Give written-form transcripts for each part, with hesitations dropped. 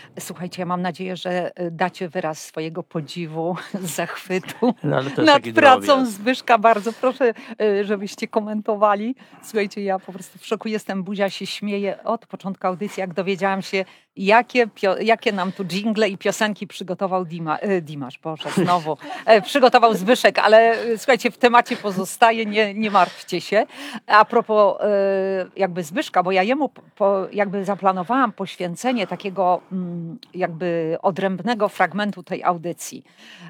Słuchajcie, ja mam nadzieję, że dacie wyraz swojego podziwu, zachwytu No, ale to jest nad taki pracą drobiazg. Zbyszka. Bardzo proszę, żebyście komentowali. Słuchajcie, ja po prostu w szoku jestem, buzia się śmieje od początku audycji, jak dowiedziałam się, jakie nam tu dżingle i piosenki przygotował Dimasz, Boże, znowu, przygotował Zbyszek, ale słuchajcie, w temacie pozostaje, nie martwcie się. A propos jakby Zbyszka, bo ja jemu jakby zaplanowałam poświęcenie takiego jakby odrębnego fragmentu tej audycji,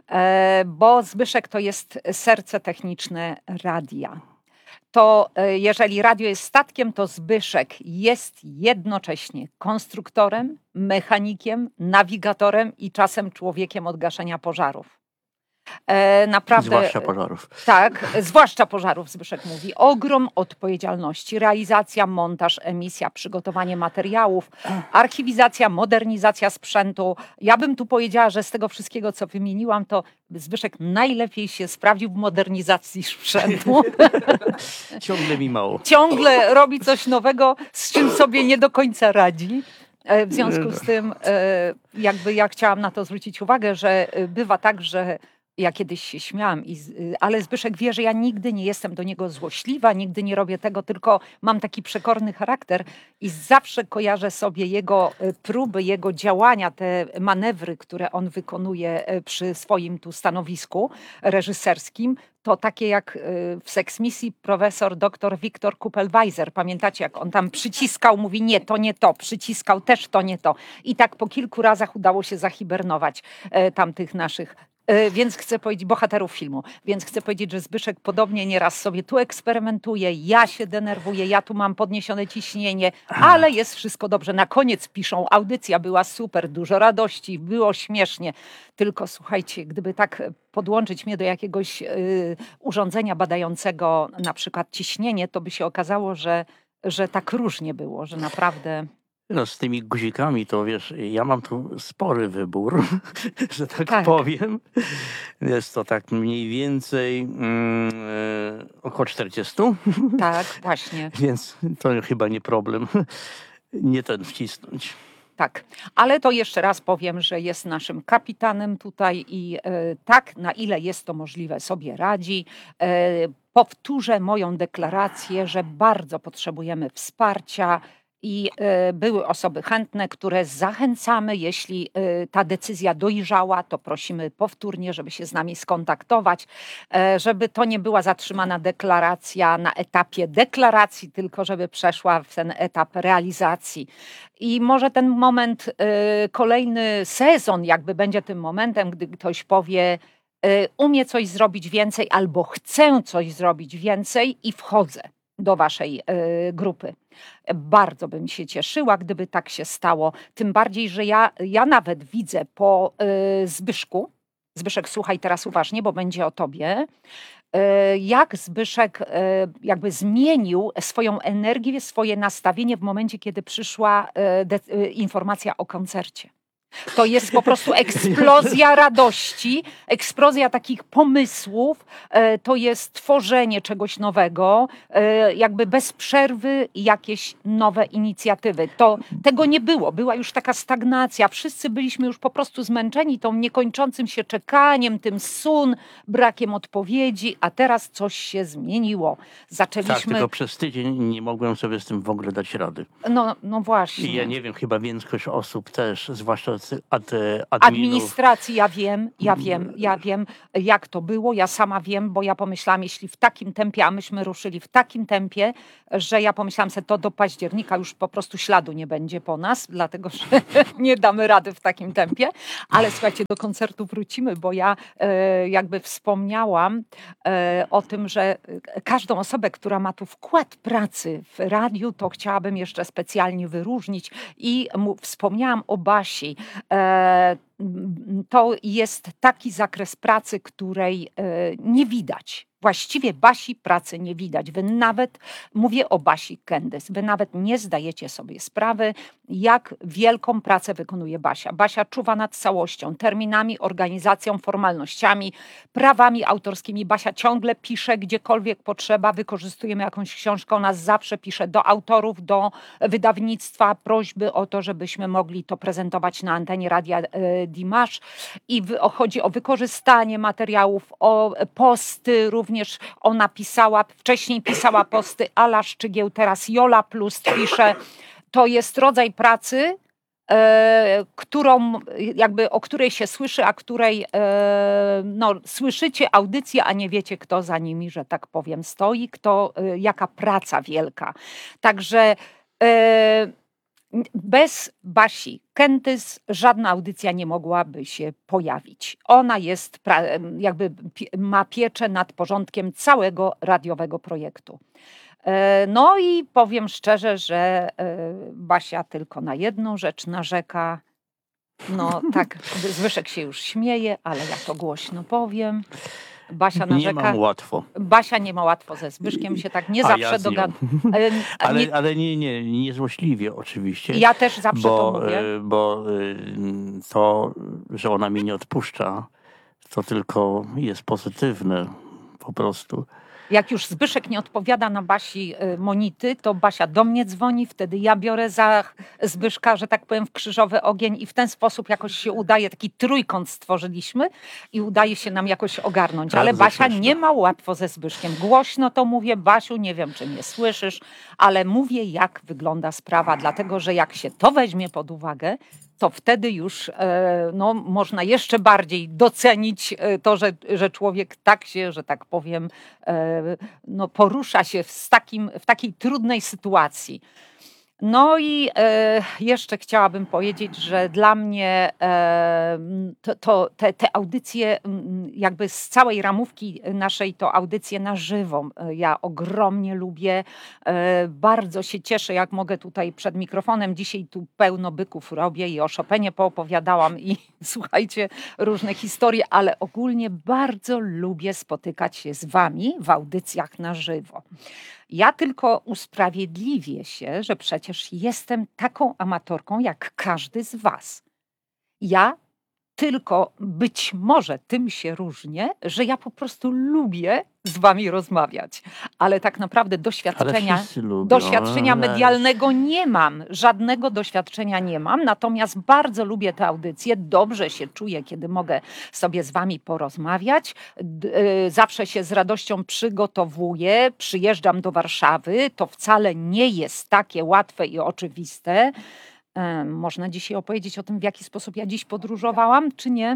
bo Zbyszek to jest serce techniczne radia. To jeżeli radio jest statkiem, to Zbyszek jest jednocześnie konstruktorem, mechanikiem, nawigatorem i czasem człowiekiem od gaszenia pożarów. Naprawdę, Zwłaszcza pożarów. tak, zwłaszcza pożarów, Zbyszek mówi. Ogrom odpowiedzialności. Realizacja, montaż, emisja, przygotowanie materiałów, archiwizacja, modernizacja sprzętu. Ja bym tu powiedziała, że z tego wszystkiego, co wymieniłam, to Zbyszek najlepiej się sprawdził w modernizacji sprzętu. Ciągle mi mało. Ciągle robi coś nowego, z czym sobie nie do końca radzi. W związku z tym jakby ja chciałam na to zwrócić uwagę, że bywa tak, że ja kiedyś się śmiałam, ale Zbyszek wie, że ja nigdy nie jestem do niego złośliwa, nigdy nie robię tego, tylko mam taki przekorny charakter i zawsze kojarzę sobie jego próby, jego działania, te manewry, które on wykonuje przy swoim tu stanowisku reżyserskim. To takie jak w seksmisji profesor dr Wiktor Kupelweiser. Pamiętacie, jak on tam przyciskał, mówi nie, to nie to, przyciskał też to nie to. I tak po kilku razach udało się zahibernować tamtych naszych więc chcę powiedzieć, bohaterów filmu, więc chcę powiedzieć, że Zbyszek podobnie nieraz sobie tu eksperymentuje, ja się denerwuję, ja tu mam podniesione ciśnienie, ale jest wszystko dobrze. Na koniec piszą, audycja była super, dużo radości, było śmiesznie. Tylko słuchajcie, gdyby tak podłączyć mnie do jakiegoś urządzenia badającego na przykład ciśnienie, to by się okazało, że tak różnie było, że naprawdę... No z tymi guzikami to wiesz, ja mam tu spory wybór, że tak powiem. Jest to tak mniej więcej około 40. Tak, właśnie. Więc to chyba nie problem, nie ten wcisnąć. Tak, ale to jeszcze raz powiem, że jest naszym kapitanem tutaj i tak, na ile jest to możliwe, sobie radzi. Powtórzę moją deklarację, że bardzo potrzebujemy wsparcia i były osoby chętne, które zachęcamy, jeśli ta decyzja dojrzała, to prosimy powtórnie, żeby się z nami skontaktować, żeby to nie była zatrzymana deklaracja na etapie deklaracji, tylko żeby przeszła w ten etap realizacji. I może ten moment, kolejny sezon jakby będzie tym momentem, gdy ktoś powie, umie coś zrobić więcej albo chcę coś zrobić więcej i wchodzę do waszej grupy. Bardzo bym się cieszyła, gdyby tak się stało. Tym bardziej, że ja nawet widzę po Zbyszku, Zbyszek, słuchaj teraz uważnie, bo będzie o tobie, jak Zbyszek jakby zmienił swoją energię, swoje nastawienie w momencie, kiedy przyszła informacja o koncercie. To jest po prostu eksplozja radości, eksplozja takich pomysłów, to jest tworzenie czegoś nowego, jakby bez przerwy jakieś nowe inicjatywy. Tego nie było, była już taka stagnacja, wszyscy byliśmy już po prostu zmęczeni tą niekończącym się czekaniem, tym brakiem odpowiedzi, a teraz coś się zmieniło. Zaczęliśmy... Tak, tylko przez tydzień nie mogłem sobie z tym w ogóle dać rady. No właśnie. I ja nie wiem, chyba większość osób też, zwłaszcza administracji, ja wiem, jak to było, ja sama wiem, bo ja pomyślałam, jeśli w takim tempie, a myśmy ruszyli w takim tempie, że ja pomyślałam sobie, to do października już po prostu śladu nie będzie po nas, dlatego, że nie damy rady w takim tempie, ale słuchajcie, do koncertu wrócimy, bo ja jakby wspomniałam o tym, że każdą osobę, która ma tu wkład pracy w radiu, to chciałabym jeszcze specjalnie wyróżnić i wspomniałam o Basi. To jest taki zakres pracy, której nie widać Właściwie Basi pracy nie widać. Wy nawet, mówię o Basi Kendys, wy nawet nie zdajecie sobie sprawy, jak wielką pracę wykonuje Basia. Basia czuwa nad całością, terminami, organizacją, formalnościami, prawami autorskimi. Basia ciągle pisze gdziekolwiek potrzeba, wykorzystujemy jakąś książkę, ona zawsze pisze do autorów, do wydawnictwa, prośby o to, żebyśmy mogli to prezentować na antenie Radia Dimash. I chodzi o wykorzystanie materiałów, o posty, również ona pisała, wcześniej pisała posty Ala Szczygieł, teraz Jola Plus pisze. To jest rodzaj pracy, którą, jakby, o której się słyszy, a której no, słyszycie audycję, a nie wiecie, kto za nimi, że tak powiem, stoi, jaka praca wielka. Także bez Basi Kendys żadna audycja nie mogłaby się pojawić. Ona jest, jakby ma pieczę nad porządkiem całego radiowego projektu. No i powiem szczerze, że Basia tylko na jedną rzecz narzeka. No tak, Zbyszek się już śmieje, ale ja to głośno powiem. Basia narzeka. Nie mam łatwo. Basia nie ma łatwo ze Zbyszkiem, się tak nie zawsze dogada. Ale nie złośliwie oczywiście. Ja też zawsze to mówię. Bo to, że ona mnie nie odpuszcza, to tylko jest pozytywne po prostu. Jak już Zbyszek nie odpowiada na Basi monity, to Basia do mnie dzwoni, wtedy ja biorę za Zbyszka, że tak powiem, w krzyżowy ogień i w ten sposób jakoś się udaje, taki trójkąt stworzyliśmy i udaje się nam jakoś ogarnąć. Ale Basia nie ma łatwo ze Zbyszkiem. Głośno to mówię, Basiu, nie wiem, czy mnie słyszysz, ale mówię, jak wygląda sprawa, dlatego, że jak się to weźmie pod uwagę, to wtedy już no, można jeszcze bardziej docenić to, że człowiek tak się, że tak powiem, no, porusza się w takiej trudnej sytuacji. No i jeszcze chciałabym powiedzieć, że dla mnie te audycje, jakby z całej ramówki naszej, to audycje na żywo. Ja ogromnie lubię, bardzo się cieszę, jak mogę tutaj przed mikrofonem. Dzisiaj tu pełno byków robię i o Chopinie poopowiadałam i słuchajcie, różne historie, ale ogólnie bardzo lubię spotykać się z wami w audycjach na żywo. Ja tylko usprawiedliwię się, że przecież jestem taką amatorką jak każdy z was. Ja tylko być może tym się różnię, że ja po prostu lubię z wami rozmawiać. Ale tak naprawdę doświadczenia medialnego nie mam. Żadnego doświadczenia nie mam. Natomiast bardzo lubię te audycje. Dobrze się czuję, kiedy mogę sobie z wami porozmawiać. Zawsze się z radością przygotowuję. Przyjeżdżam do Warszawy. To wcale nie jest takie łatwe i oczywiste. Można dzisiaj opowiedzieć o tym, w jaki sposób ja dziś podróżowałam, czy nie?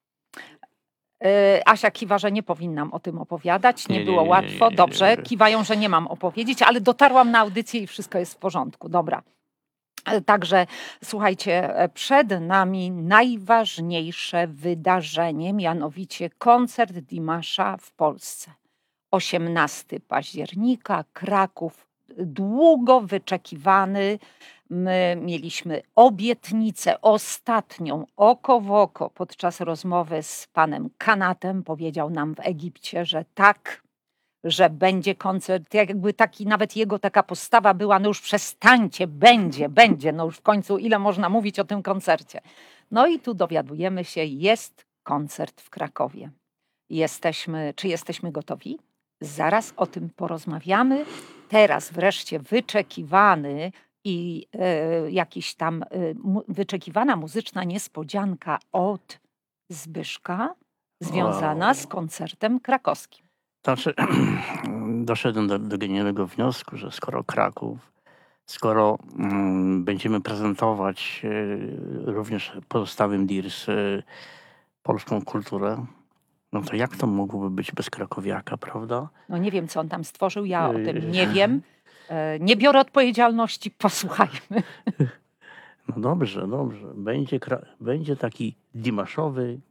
Asia kiwa, że nie powinnam o tym opowiadać. Nie było łatwo. Dobrze, kiwają, że nie mam opowiedzieć, ale dotarłam na audycję i wszystko jest w porządku. Dobra. Także słuchajcie, przed nami najważniejsze wydarzenie, mianowicie koncert Dimasza w Polsce. 18 października, Kraków, długo wyczekiwany. My mieliśmy obietnicę ostatnią, oko w oko, podczas rozmowy z panem Kanatem. Powiedział nam w Egipcie, że tak, że będzie koncert. Jakby taki, nawet jego taka postawa była, no już przestańcie, będzie. No już w końcu ile można mówić o tym koncercie. No i tu dowiadujemy się, jest koncert w Krakowie. Czy jesteśmy gotowi? Zaraz o tym porozmawiamy. Teraz wreszcie wyczekiwany i jakiś tam wyczekiwana muzyczna niespodzianka od Zbyszka związana z koncertem krakowskim. Znaczy, doszedłem do genialnego wniosku, że skoro Kraków, skoro będziemy prezentować również pozostałym DIRS polską kulturę, no to jak to mogłoby być bez krakowiaka, prawda? No nie wiem, co on tam stworzył, ja o tym nie wiem. Nie biorę odpowiedzialności, posłuchajmy. No dobrze. Będzie taki dimaszowy